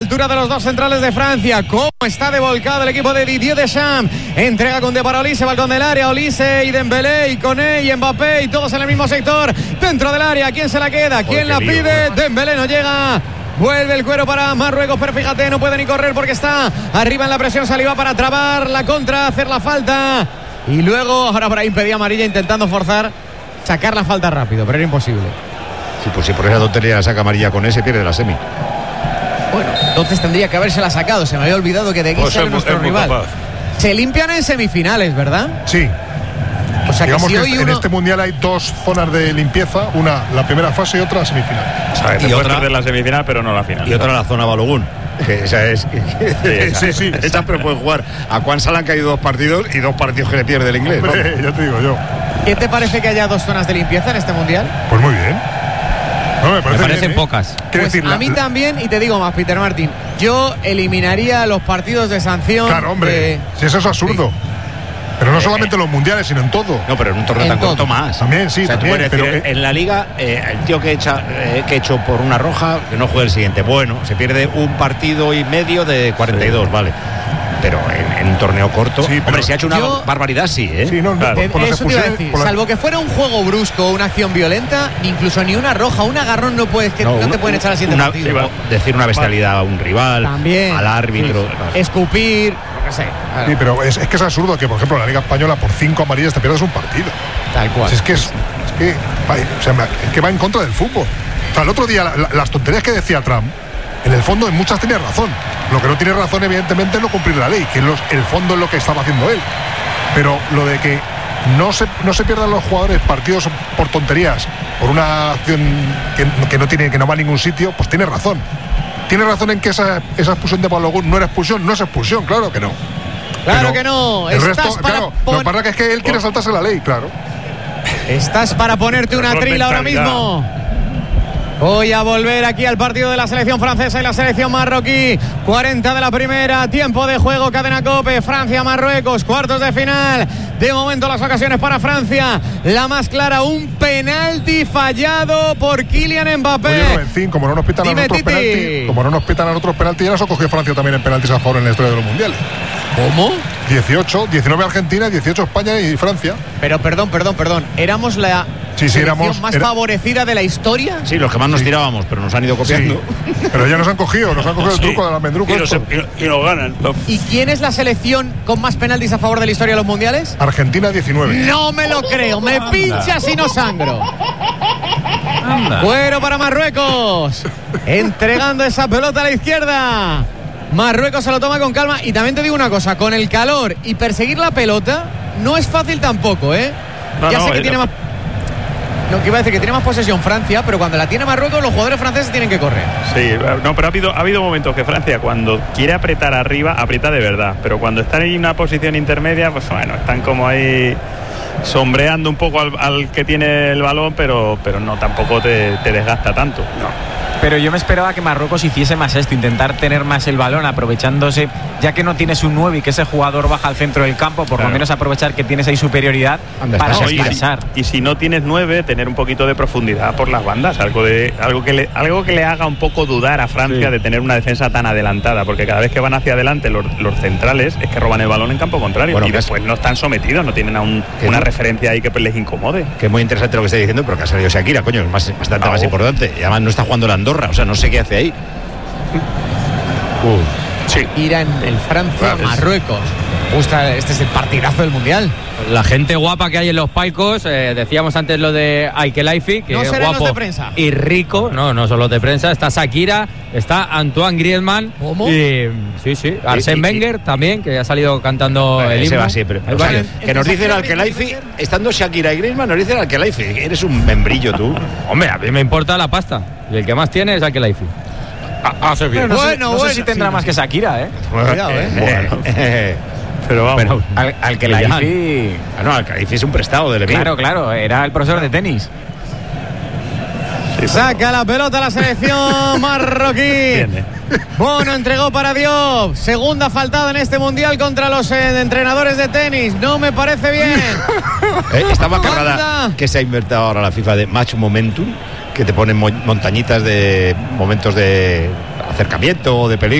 altura de los dos centrales de Francia. Cómo está de volcado el equipo de Didier Deschamps. Entrega con para Olise, balcón del área, Olise y Dembélé y Koné y Mbappé y todos en el mismo sector. Dentro del área, ¿quién se la queda? ¿Quién la pide? Dembélé no llega. Vuelve el cuero para Marruecos, pero fíjate, no puede ni correr porque está arriba en la presión. Saliba para trabar la contra, hacer la falta. Y luego, ahora por ahí impedía amarilla intentando forzar, sacar la falta rápido, pero era imposible. Sí, pues si por esa tontería la saca amarilla con ese, pierde la semi. Bueno, entonces tendría que habérsela sacado. Se me había olvidado que de Guiza era nuestro rival. Capaz. Se limpian en semifinales, ¿verdad? Sí. O sea, digamos que, si que hoy en este mundial hay dos zonas de limpieza, una la primera fase y otra la semifinal. O sea, que te puedes perder la semifinal, pero no la final. Y otra la zona Balogun. Que esa es. Sí. Esa pero puede jugar. A Juan Sala han caído 2 partidos y 2 partidos que le pierde el inglés. Hombre, ya te digo yo. ¿Qué te parece que haya 2 zonas de limpieza en este mundial? Pues muy bien. No, me parecen bien, pocas. Pues a mí también, y te digo más, Peter Martin, yo eliminaría los partidos de sanción. Claro, hombre, si eso es absurdo. Sí. Pero no solamente en los mundiales, sino en todo. No, pero en un torneo tan corto más. También, sí, o sea, también. Pero en la liga, el tío que echó por una roja, que no juegue el siguiente. Bueno, se pierde un partido y medio de 42, sí. Vale. Pero en un torneo corto, sí, hombre, si ha hecho una barbaridad, sí, ¿eh? Sí, no, claro. Eso te iba a decir. Salvo que fuera un juego brusco o una acción violenta, incluso ni una roja, un agarrón no te pueden echar al siguiente partido. Decir una bestialidad a un rival, también, al árbitro. Sí. Escupir, no sé. Claro. Sí, pero es que es absurdo que, por ejemplo, en la Liga Española por 5 amarillas te pierdas un partido. Tal cual. Es que va en contra del fútbol. O sea, el otro día las tonterías que decía Trump, en el fondo en muchas tenía razón. Lo que no tiene razón, evidentemente, es no cumplir la ley, que el fondo es lo que estaba haciendo él. Pero lo de que no se pierdan los jugadores partidos por tonterías, por una acción que no va a ningún sitio, pues tiene razón. Tiene razón en que esa expulsión de Balogun no era expulsión, no es expulsión, claro que no. Claro pero que no. El resto, claro, lo que pasa es que él quiere saltarse la ley, claro. Estás para ponerte una trila ahora mismo. Voy a volver aquí al partido de la selección francesa y la selección marroquí. 40 de la primera, tiempo de juego, cadena COPE, Francia-Marruecos, cuartos de final. De momento las ocasiones para Francia. La más clara, un penalti fallado por Kylian Mbappé. Oye, Robencín, como no nos pitan a otros penaltis, ya nos cogió Francia también en penaltis a favor en la historia de los mundiales. ¿Cómo? 19 Argentina, 18 España y Francia. Pero perdón. ¿Éramos la selección más favorecida de la historia? Sí, los que más nos tirábamos, pero nos han ido copiando. Sí, pero ya nos han cogido el truco del almendruco. Y nos ganan. ¿Y quién es la selección con más penaltis a favor de la historia de los mundiales? Argentina, 19. No me lo creo, me pinchas y no sangro. Cuero para Marruecos. Entregando esa pelota a la izquierda. Marruecos se lo toma con calma. Y también te digo una cosa, con el calor y perseguir la pelota no es fácil tampoco, ¿eh? Sé que tiene más... No, que iba a decir que tiene más posesión Francia, pero cuando la tiene Marruecos los jugadores franceses tienen que correr. Sí, no, pero ha habido momentos que Francia, cuando quiere apretar arriba, aprieta de verdad, pero cuando están en una posición intermedia, pues bueno, están como ahí sombreando un poco al que tiene el balón, pero no, tampoco te desgasta tanto. No. Pero yo me esperaba que Marruecos hiciese más esto, intentar tener más el balón, aprovechándose, ya que no tienes un 9 y que ese jugador baja al centro del campo, por lo menos aprovechar que tienes ahí superioridad para expresar. Y si no tienes 9, tener un poquito de profundidad por las bandas, algo que le haga un poco dudar a Francia de tener una defensa tan adelantada, porque cada vez que van hacia adelante los centrales es que roban el balón en campo contrario, y después no están sometidos, no tienen una referencia ahí que les incomode. Que es muy interesante lo que está diciendo, pero que ha salido Shakira, coño, es bastante más importante, y además no está jugando la Andorra, o sea, no sé qué hace ahí. Sí. Irán, el Francia-Marruecos. Este es el partidazo del mundial. La gente guapa que hay en los palcos, decíamos antes lo de Al-Khelaifi, que no es guapo de prensa. Y rico, no son los de prensa, está Shakira, está Antoine Griezmann. ¿Cómo? Y Arsène Wenger también, que ha salido cantando el himno. Que nos dicen Al-Khelaifi, estando Shakira y Griezmann, nos dicen Al-Khelaifi. Eres un membrillo tú. Hombre, a mí me importa la pasta, y el que más tiene es Al-Khelaifi. No sé si tendrá más que Shakira, Cuidado, Pero vamos. Al-Khelaifi. Al-Khelaifi es un prestado del Emir. Claro, era el profesor de tenis. Saca la pelota la selección marroquí. Bono entregó para Diop. Segunda faltada en este mundial contra los entrenadores de tenis. No me parece bien. Estaba cargada que se ha inventado ahora la FIFA de Match Momentum, que te ponen montañitas de momentos de acercamiento o de peligro.